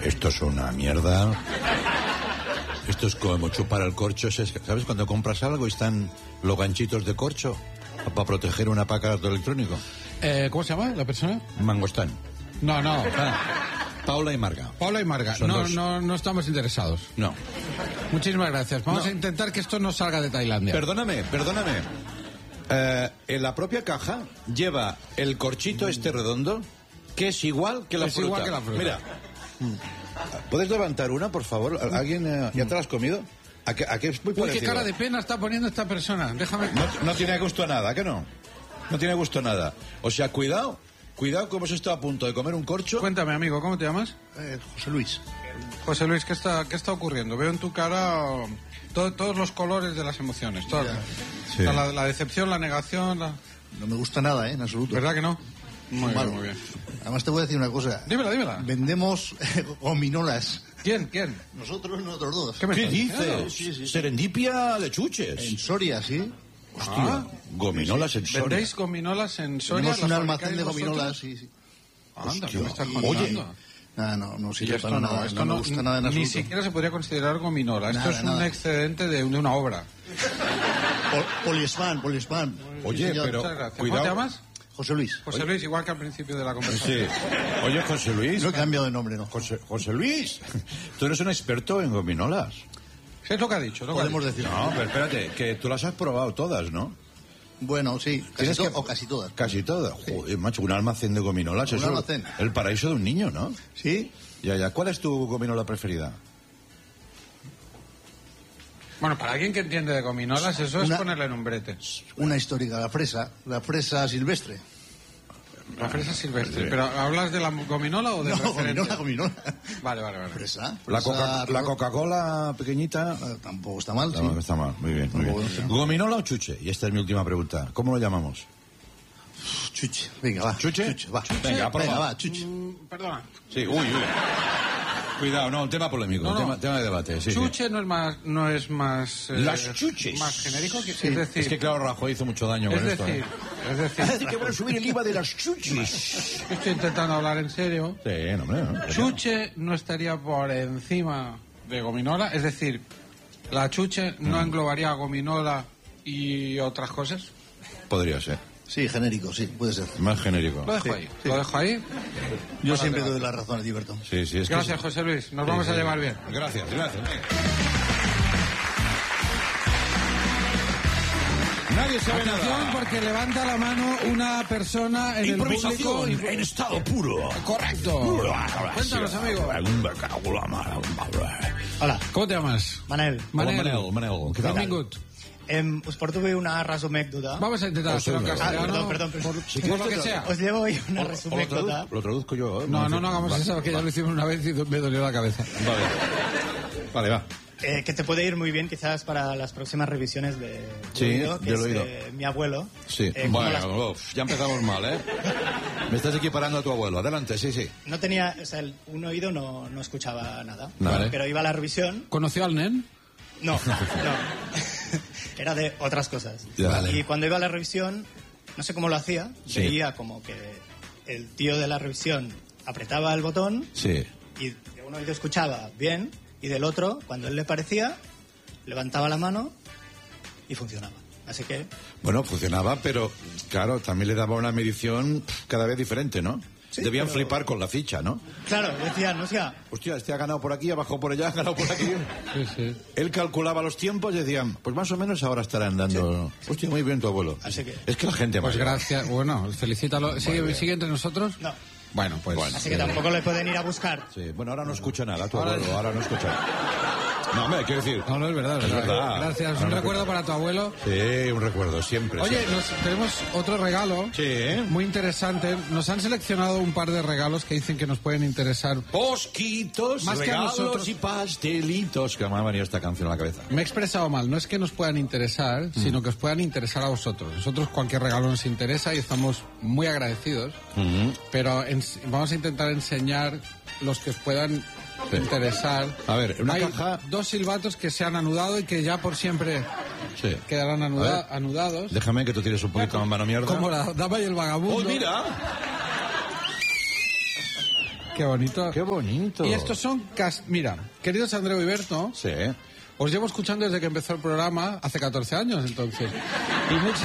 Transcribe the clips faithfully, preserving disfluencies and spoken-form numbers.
esto es una mierda. Esto es como chupar el corcho. ¿Sabes cuando compras algo y están los ganchitos de corcho para proteger un aparato electrónico? Eh, ¿Cómo se llama la persona? Mangostán. No, no. Paula y Marga. Paula y Marga. Son No, dos. no, no estamos interesados. No. Muchísimas gracias. Vamos No. a intentar que esto no salga de Tailandia. Perdóname, perdóname. Eh, en la propia caja lleva el corchito este redondo, que es igual que la Es fruta. igual que la fruta. Mira. ¿Puedes levantar una, por favor? ¿Alguien eh, ya te la has comido? ¿A qué, a qué es muy Uy, parecido? qué cara de pena está poniendo esta persona. Déjame... No, no tiene gusto a nada, ¿a qué no? No tiene gusto a nada. O sea, cuidado, cuidado como se está a punto de comer un corcho. Cuéntame, amigo, ¿cómo te llamas? Eh, José Luis. José Luis, ¿qué está, qué está ocurriendo? Veo en tu cara to- todos los colores de las emociones. Todas. Sí. La, la decepción, la negación, la... No me gusta nada, ¿eh? En absoluto. ¿Verdad que no? Muy bien, Malo. muy bien. Además te voy a decir una cosa. Dímela, dímela. Vendemos eh, gominolas. ¿Quién? ¿Quién? Nosotros, nosotros dos. ¿Qué me ¿Qué estás diciendo? dices? Sí, sí, sí. Serendipia de chuches. En Soria, sí. Hostia, Ah. gominolas en Soria. ¿Vendéis gominolas en Soria? Tenemos un ¿Las almacén de fabricáis gominolas, vosotros? sí, sí. Anda, ¿qué Hostia. me estás Oye. contando? Ah, no, no Y sirve esto para no, nada. esto no no, me gusta nada en ni absoluto. siquiera se podría considerar gominola. Esto Nada, es un nada. excedente de, de una obra. Pol- Poliespan, Poliespan. Oye, Sí, señor. pero Muchas gracias. cuidado. ¿Cómo te llamas? José Luis. José Luis, igual que al principio de la conversación. Sí. Oye, José Luis. No he cambiado de nombre, no. José, José Luis, tú eres un experto en gominolas. Sí, es lo que ha dicho. Lo que ha Podemos dicho. decir. No, pero espérate, que tú las has probado todas, ¿no? Bueno, sí. Casi Tienes to- que- O casi todas. Casi todas. Joder, macho, un almacén de gominolas. Un eso, almacén. El paraíso de un niño, ¿no? Sí. Ya, ya. ¿Cuál es tu gominola preferida? Bueno, para alguien que entiende de gominolas, eso es Una- ponerle en un brete. Una histórica, la fresa. La fresa silvestre. La fresa silvestre. ¿Pero hablas de la gominola o de No, referencia? gominola, gominola. Vale, vale, vale. Fresa. La, fresa, Coca- la ro- Coca-Cola pequeñita. eh, Tampoco está mal, sí. No, está mal. Muy bien, muy bien. Tampoco está. ¿Gominola o chuche? Y esta es mi última pregunta. ¿Cómo lo llamamos? Chuche. Venga, va. ¿Chuche? va. Venga, prueba. Venga, va, chuche. Mm, perdona. Sí, uy, uy. Cuidado, no, un tema polémico, No, un no. tema, tema de debate. Sí, sí. Chuche no es más, no es más, eh, Las chuches. más genérico, que, Sí. es decir, Es que claro, Rajoy hizo mucho daño es con esto. decir, ¿eh? es decir, Es decir, que van a subir el IVA de las chuches. estoy intentando hablar en serio. Sí, no, hombre, no. Chuche no estaría por encima de gominola, es decir, la chuche no Mm. englobaría a gominola y otras cosas. Podría ser. Sí, genérico, sí, puede ser. Más genérico. Lo dejo Sí, ahí, sí. lo dejo ahí. Yo Para siempre el doy debate. la razón a Diverto. Sí, sí, es que Gracias, es- José Luis, nos Sí, vamos a sí. llevar bien. Gracias, gracias. Nadie sabe Atención, nada. porque levanta la mano una persona en el público. en estado puro. Correcto. Cuéntanos, amigo. Hola, ¿Cómo te llamas? Manel. Manel. Hola, Manel, Manel. ¿Qué tal? Benvingut. Em, us porto bé una resumècdota. Vamos a intentar hacerlo en Ah, castellano. perdón, perdón, perdón. Por, por lo que sea. Os llevo hoy una O- o lo, resumècota. traduz- lo traduzco yo. ¿eh? No, no, no hagamos Vale. eso, que ya lo hicimos una vez y me dolió la cabeza. Vale. Vale, va. Eh, que te puede ir muy bien quizás para las próximas revisiones de, de Sí, oído, que del es oído. eh, mi abuelo. Sí. Eh, como bueno, las- uf, ya empezamos mal, ¿eh? Me estás equiparando a tu abuelo. Adelante, sí, sí. no tenía, o sea, el- un oído no, no escuchaba nada. Vale. Pero iba a la revisión. ¿Conoció al nen? No, no. Era de otras cosas. Ya, vale. Y cuando iba a la revisión, no sé cómo lo hacía, Sí. veía como que el tío de la revisión apretaba el botón Sí. y de un oído escuchaba bien y del otro, cuando él le parecía, levantaba la mano y funcionaba. Así que, Bueno, funcionaba, pero claro, también le daba una medición cada vez diferente, ¿no? Sí, Debían pero- flipar con la ficha, ¿no? claro, decía, no sea, Hostia, este ha ganado por aquí, ha bajado por allá, ha ganado por aquí. Sí, sí. Él calculaba los tiempos y decían, pues más o menos ahora estarán dando... Hostia, muy bien tu abuelo. Así que- Es que la gente... Pues mayor- gracias. Bueno, felicítalo. ¿Sigue, sigue entre nosotros? no. Bueno, pues. Así que tampoco le pueden ir a buscar. Sí, bueno, ahora no escucha nada tu Ahora- abuelo, ahora no escucha. No, hombre, quiero decir... No, no, es verdad, es Es verdad. verdad. Gracias. No, Un no, recuerdo no. para tu abuelo. Sí, un recuerdo, siempre. Oye, siempre. nos, tenemos otro regalo. Sí, ¿eh? Muy interesante. Nos han seleccionado un par de regalos que dicen que nos pueden interesar. Posquitos, Más que a regalos nosotros. y pastelitos. Que me ha venido esta canción a la cabeza. Me he expresado mal. No es que nos puedan interesar, Mm. sino que os puedan interesar a vosotros. Nosotros cualquier regalo nos interesa y estamos muy agradecidos. Ujú. Pero ens- vamos a intentar enseñar los que os puedan Sí. interesar. A ver, una Hay caja... dos silbatos que se han anudado y que ya por siempre Sí. quedarán anuda- A ver. anudados. Déjame que tú tires un poquito más mano mierda. Como la dama y el vagabundo. ¡Oh, mira! Qué bonito. Qué bonito. Y estos son... Cas... Mira, queridos Andreu y Berto, Sí. os llevo escuchando desde que empezó el programa, hace catorce años, entonces. Y muchas...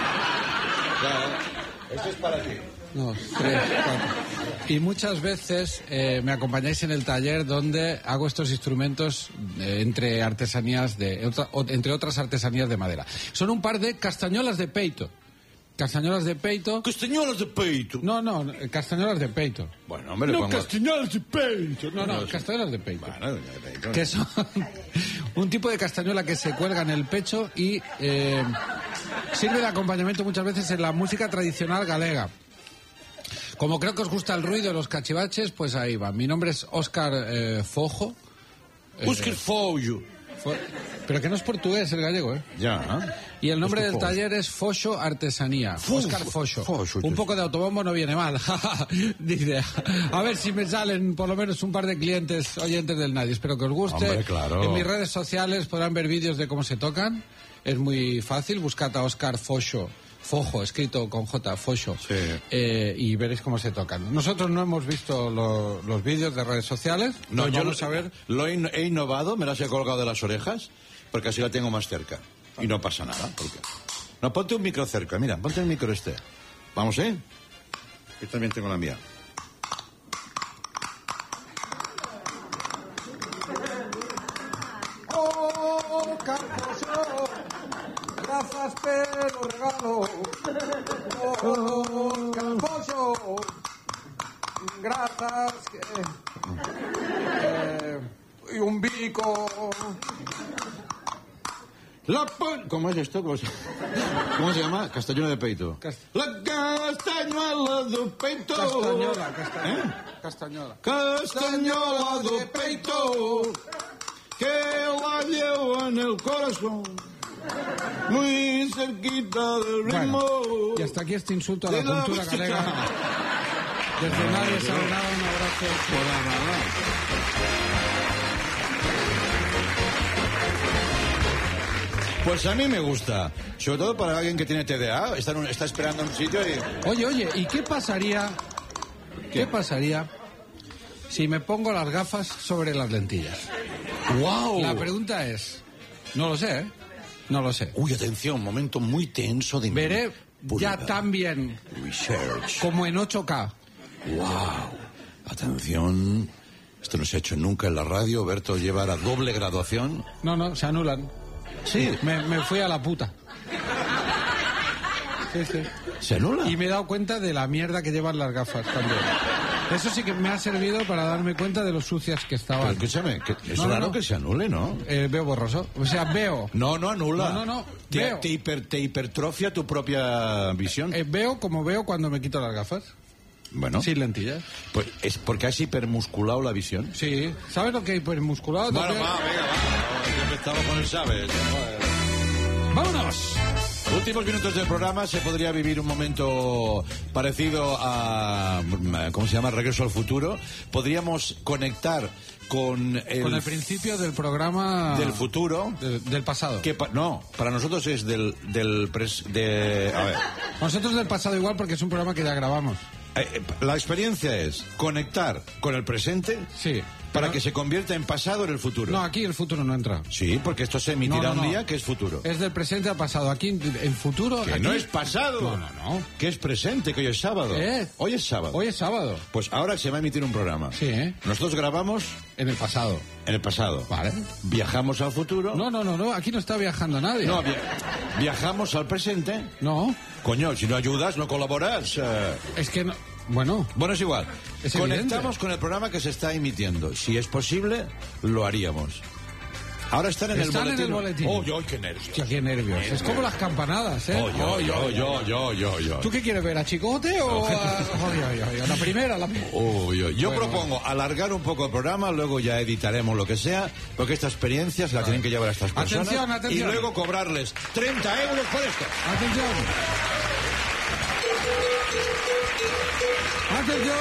Esto es para ti. No, tres, cuatro. Y muchas veces eh, me acompañáis en el taller donde hago estos instrumentos eh, entre artesanías de... Otra, o, entre otras artesanías de madera. Son un par de castañolas de peito. Castañolas de peito... Castañolas de peito. No, no, castañolas de peito. Bueno, me le No, pongo... castañolas de peito. No, no, No, castañolas de peito. Bueno, de peito. Que son un tipo de castañuela que se cuelga en el pecho y eh, sirve de acompañamiento muchas veces en la música tradicional galega. Como creo que os gusta el ruido de los cachivaches, pues ahí va. Mi nombre es Óscar eh, Fojo. Eh, Óscar Fojo. Fo- Pero que no es portugués, el gallego, ¿eh? Ya. Y el nombre Óscar del Fojo. taller es Foxo Artesanía. Fo- Óscar Foxo. Foxo, Un sí. poco de autobombo no viene mal. Dice, a ver si me salen por lo menos un par de clientes oyentes del Nadie. Espero que os guste. Hombre, claro. En mis redes sociales podrán ver vídeos de cómo se tocan. Es muy fácil. Buscad a Óscar Foxo. Fojo, escrito con J, Foxo. Sí. Eh, y veréis cómo se tocan. Nosotros no hemos visto lo- los vídeos de redes sociales. No, Pues yo vamos lo, a ver. lo he, in- he innovado, me las he colgado de las orejas, porque así la tengo más cerca. Y no pasa nada. Porque... No, ponte un micro cerca, mira, ponte el micro este. Vamos, ¿eh? Yo también tengo la mía. Oh, Carcoso, gracias pelo regalo. Oh, Carcoso, gracias. Eh, y un bico. La pon- ¿Cómo es esto? ¿Cómo se, ¿Cómo se llama? Castañuela de peito. Cast- La castañuela de peito. Castañola, castañola. ¿Eh? Castañola. Castañola de peito, que la llevo en el corazón, muy cerquita del ritmo. Bueno, y hasta aquí este insulto a la de la cultura música. galega. Desde Nadie Sagrada, un abrazo. Pues a mí me gusta, sobre todo para alguien que tiene T D A, está, en un- está esperando en un sitio y... Oye, oye, ¿y qué pasaría? ¿Qué pasaría si me pongo las gafas sobre las lentillas? ¡Wow! La pregunta es, no lo sé, ¿eh? No lo sé. Uy, atención, momento muy tenso de... Veré ya Pulga. tan bien Research. como en ocho K. ¡Wow! Atención, esto no se ha hecho nunca en la radio, Berto lleva la doble graduación. No, no, se anulan. Sí. Me, me fui a la puta. Sí, sí. ¿Se anula? Y me he dado cuenta de la mierda que llevan las gafas también. Eso sí que me ha servido para darme cuenta de lo sucias que Pero estaban. escúchame, que es No, no, raro no. que se anule, ¿no? Eh, veo borroso. O sea, veo. No, no anula. No, no, no, Te, veo. te hiper- te hipertrofia tu propia visión. Eh, veo como veo cuando me quito las gafas. bueno, Sin lentillas. pues es porque has hipermusculado la visión. Sí. ¿Sabes lo que hay hipermusculado? Bueno, También- va, venga, va. Ya empezamos con el sabes. ¡Vámonos! Últimos minutos del programa, se podría vivir un momento parecido a, ¿cómo se llama? Regreso al futuro. Podríamos conectar con el, Con el principio del programa... del futuro. Del, del pasado. Que pa- no, para nosotros es del, del pres- de, a ver, Nosotros del pasado igual porque es un programa que ya grabamos. eh, eh, la experiencia es conectar con el presente Sí. para Pero- que se convierta en pasado en el futuro. No, aquí el futuro no entra. Sí, porque esto se emitirá No, no, un no. día que es futuro. Es del presente al pasado. Aquí, en futuro... Que aquí- no es pasado. No, no, no. Que es presente, que hoy es sábado. ¿Qué? Hoy es sábado. Hoy es sábado. Pues ahora se va a emitir un programa. Sí, ¿eh? Nosotros grabamos En el pasado. en el pasado. Vale. Viajamos al futuro. No, no, no, no. Aquí no está viajando nadie. No, via- viajamos al presente. No. Coño, si no ayudas, no colaboras. eh. Es que no... Bueno, Bueno, es igual. Es Conectamos evidente. con el programa que se está emitiendo. Si es posible, lo haríamos. Ahora están en Están el en el boletín. boletín. Oh, yo, qué nervios. hostia, qué nervios. Es como las campanadas, ¿eh? Oh, yo, Oy, yo, oy, yo, oy. yo, yo, yo. ¿Tú qué quieres ver? ¿A Chicote o a...? Oy, oy, oy, la primera, la primera. Oh, yo yo Bueno, propongo alargar un poco el programa, luego ya editaremos lo que sea, porque esta experiencia se la tienen que llevar a estas personas. Atención, atención. Y luego cobrarles treinta euros por esto. Atención. Atención.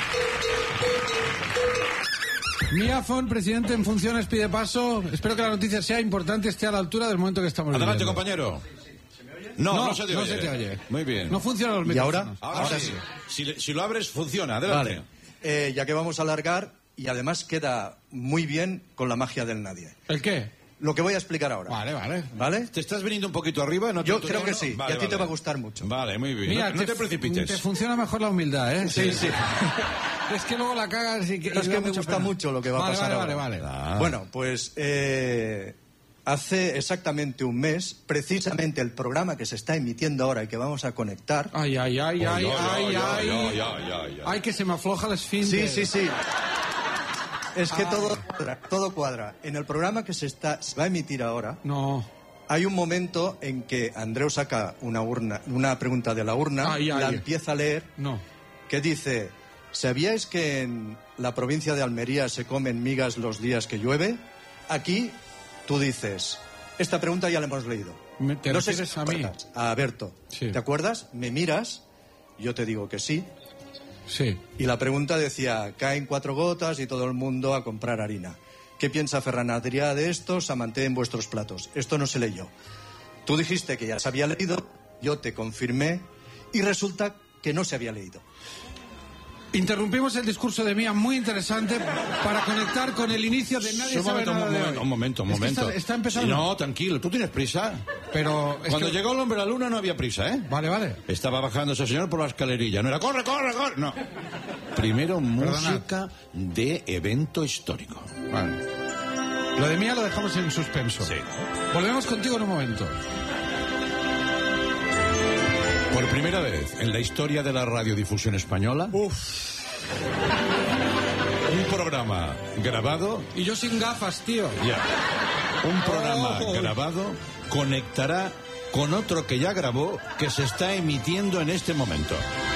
Miafon, presidente en funciones, pide paso. Espero que la noticia sea importante, esté a la altura del momento que estamos Adelante, viviendo. compañero. No, no, No, se te no oye. se te oye. Muy bien. No funcionan los ¿Y ahora? micrófonos. Ahora, Ahora sí. sí. Si, le- si lo abres, funciona. Adelante. Vale. eh, ya que vamos a alargar, y además queda muy bien con la magia del nadie. ¿El qué? Lo que voy a explicar ahora. Vale, vale. ¿Vale? ¿Te estás viniendo un poquito arriba? ¿No Yo te- creo no, que no? sí, Vale, y a ti te vale. va a gustar mucho. Vale, muy bien. Mira, no, no te precipites. Te funciona mejor la humildad, ¿eh? Sí, sí. Es que luego la cagas y que... Pero es y que da me mucha gusta pena. mucho lo que va a Vale, pasar Vale, ahora. vale, vale. Ah. Bueno, pues eh, hace exactamente un mes, precisamente el programa que se está emitiendo ahora y que vamos a conectar... Ay, ay, ay, ay, Ay, ay, ay, ay. ay, ay, ay, ay. Ay, que se me afloja el esfínter. Sí, sí, sí. Es que todo cuadra, todo cuadra. En el programa que se, está, se va a emitir ahora, No. hay un momento en que Andreu saca una urna, una pregunta de la urna, Ay, ay. la empieza a leer, No. que dice: ¿sabíais que en la provincia de Almería se comen migas los días que llueve? Aquí tú dices, esta pregunta ya la hemos leído. Me- ¿te no sé si refieres te a mí? acuerdas. A Berto. Sí. ¿Te acuerdas? Me miras, yo te digo que sí. Sí. Y la pregunta decía, caen cuatro gotas y todo el mundo a comprar harina. ¿Qué piensa Ferran Adrià de esto? Samanté en vuestros platos. Esto no se leyó. Tú dijiste que ya se había leído, yo te confirmé y resulta que no se había leído. Interrumpimos el discurso de Mía, muy interesante, para conectar con el inicio de Nadie Un sabe momento, nada un de momento, hoy. un momento, un Es que momento. está, está empezando. No, tranquilo, tú tienes prisa. Pero es Cuando que- llegó el hombre a la luna no había prisa, ¿eh? Vale, vale. Estaba bajando ese señor por la escalerilla. No era corre, corre, corre. No. Primero música de evento histórico. Vale. Lo de Mía lo dejamos en suspenso. Sí. Volvemos contigo en un momento. Por primera vez en la historia de la radiodifusión española, un programa grabado, Y yo sin gafas, tío. ya, un programa Oh. grabado conectará con otro que ya grabó, que se está emitiendo en este momento.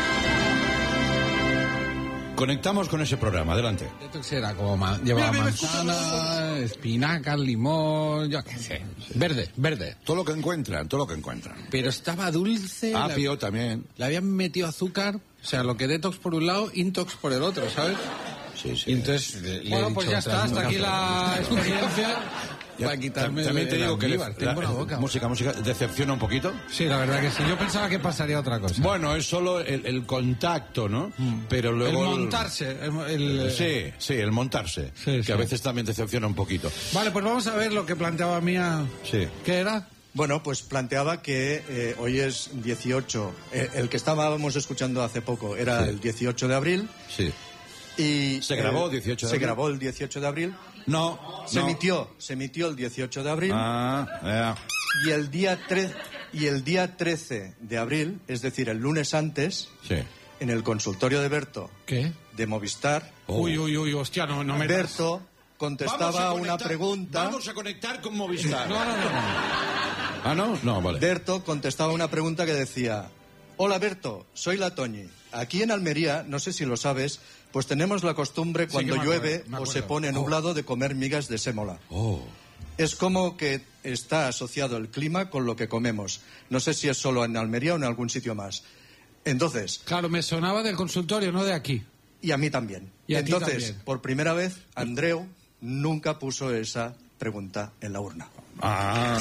Conectamos con ese programa, adelante. Detox era como ma- llevaba Mira, mira, manzana, espinacas, limón, yo qué sé. Verde, verde. Todo lo que encuentran, todo lo que encuentran. Pero estaba dulce. la- Apio también. Le habían metido azúcar. O sea, lo que detox por un lado, intox por el otro, ¿sabes? Sí, sí. Y entonces le- le Bueno, he pues dicho ya está, hasta aquí la experiencia. Ya, para quitarme también te de digo las que vivas, la- tengo la boca. música, música, decepciona un poquito. Sí, la verdad que sí. Yo pensaba que pasaría otra cosa. Bueno, es solo el, el contacto, ¿no? Pero el luego montarse. el- el- Sí, sí, el montarse, Sí, que sí. a veces también decepciona un poquito. Vale, pues vamos a ver lo que planteaba Mía. Sí. ¿Qué era? Bueno, pues planteaba que eh, hoy es dieciocho, eh, el que estábamos escuchando hace poco era Sí. el dieciocho de abril. Sí. Y, ¿Se grabó eh, dieciocho de Se abril? grabó el dieciocho de abril. No, Se no. emitió, se emitió el dieciocho de abril. Ah, ya. Y el día tre- y el día trece de abril, es decir, el lunes antes, Sí. en el consultorio de Berto ¿Qué? de Movistar, Oh. Uy, uy, uy, hostia, no, no me... Berto Vamos contestaba a una conectar- pregunta. Vamos a conectar con Movistar. No, no, no. no. Ah, no, no, vale. Berto contestaba una pregunta que decía: hola Berto, soy la Toñi. Aquí en Almería, no sé si lo sabes, pues tenemos la costumbre Sí cuando que me llueve acuerdo, me o acuerdo. se pone nublado de comer migas de sémola. Oh. Es como que está asociado el clima con lo que comemos. No sé si es solo en Almería o en algún sitio más. Entonces, Claro, me sonaba del consultorio, no de aquí. y a mí también. Y a ti Entonces, también. por primera vez, Andreu nunca puso esa pregunta en la urna. Ah.